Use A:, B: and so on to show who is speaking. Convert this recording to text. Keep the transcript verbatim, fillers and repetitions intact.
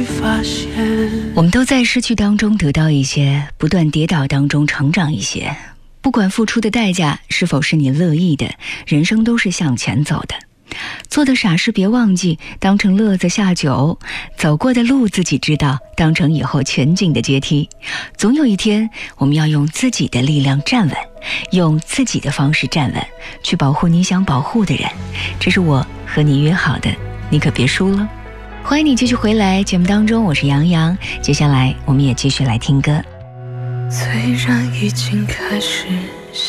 A: 我们都在失去当中得到一些，不断跌倒当中成长一些。不管付出的代价是否是你乐意的，人生都是向前走的。做的傻事别忘记当成乐子下酒，走过的路自己知道，当成以后前进的阶梯。总有一天，我们要用自己的力量站稳，用自己的方式站稳，去保护你想保护的人。这是我和你约好的，你可别输了。欢迎你继续回来节目当中，我是杨洋。接下来我们也继续来听歌。
B: 虽然已经开始